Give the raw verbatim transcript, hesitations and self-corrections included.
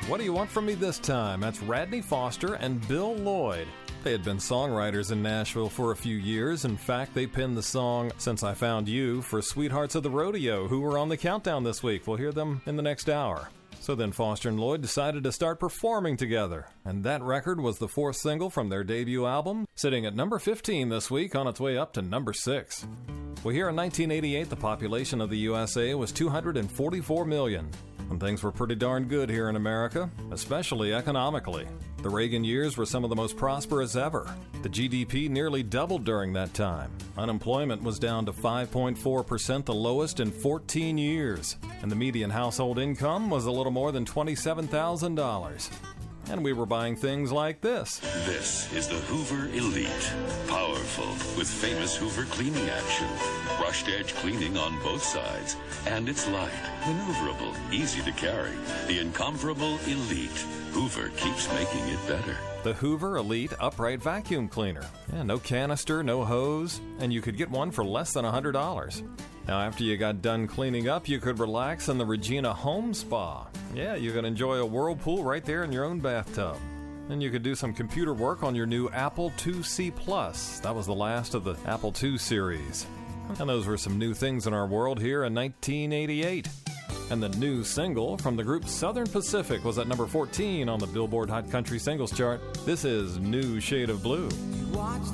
What Do You Want From Me This Time? That's Radney Foster and Bill Lloyd. They had been songwriters in Nashville for a few years. In fact, they penned the song Since I Found You for Sweethearts of the Rodeo, who were on the countdown this week. We'll hear them in the next hour. So then Foster and Lloyd decided to start performing together, and that record was the fourth single from their debut album, sitting at number fifteen this week on its way up to number six. Well, here in nineteen eighty-eight, the population of the U S A was two hundred forty-four million, and things were pretty darn good here in America, especially economically. The Reagan years were some of the most prosperous ever. The G D P nearly doubled during that time. Unemployment was down to five point four percent, the lowest in fourteen years. And the median household income was a little more than twenty-seven thousand dollars. And we were buying things like this. This is the Hoover Elite. Powerful, with famous Hoover cleaning action. Brushed edge cleaning on both sides. And it's light, maneuverable, easy to carry. The incomparable Elite. Hoover keeps making it better. The Hoover Elite Upright Vacuum Cleaner. Yeah, no canister, no hose, and you could get one for less than one hundred dollars. Now, after you got done cleaning up, you could relax in the Regina Home Spa. Yeah, you could enjoy a whirlpool right there in your own bathtub. And you could do some computer work on your new Apple two C Plus. That was the last of the Apple two series. And those were some new things in our world here in nineteen eighty-eight. And the new single from the group Southern Pacific was at number fourteen on the Billboard Hot Country Singles Chart. This is New Shade of Blue. Watch